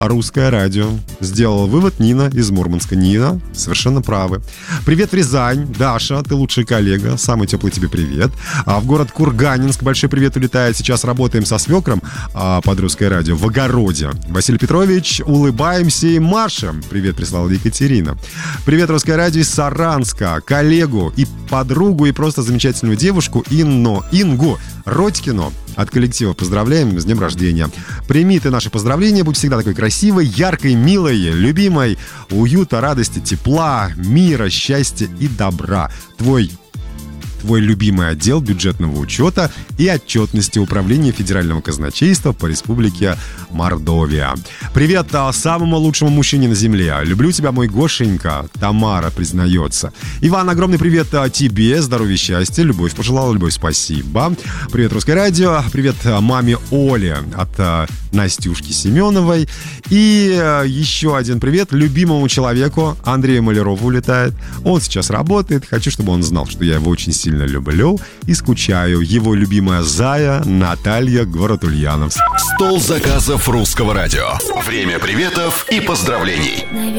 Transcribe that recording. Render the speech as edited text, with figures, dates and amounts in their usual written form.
Русское радио. Сделала вывод Нина из Мурманска. Нина, совершенно правы. Привет в Рязань. Даша, ты лучший коллега. Самый теплый тебе привет. В город Курганинск большой привет улетает. Сейчас работаем со свекром под Русское радио в огороде. Василий Петрович, улыбаемся и машем. Привет прислала Екатерина. Привет, Русское радио из Саранска. Коллегу и подругу, и просто замечательную девушку Ингу Родькину от коллектива поздравляем с днем рождения. Прими ты наши поздравления, будь всегда такой красивой, яркой, милой, любимой, уюта, радости, тепла, мира, счастья и добра. Твой любимый отдел бюджетного учета и отчетности Управления Федерального казначейства по Республике Мордовия. Привет самому лучшему мужчине на земле. Люблю тебя, мой Гошенька. Тамара признается. Иван, огромный привет тебе. Здоровья, счастья. Любовь пожелала. Любовь, спасибо. Привет, Русское радио. Привет маме Оле от Настюшки Семеновой. И еще один привет любимому человеку Андрею Малярову улетает. Он сейчас работает. Хочу, чтобы он знал, что я его очень сильно люблю и скучаю. Его любимая Зая Наталья, город Ульяновск. Стол заказов Русского радио. Время приветов и поздравлений.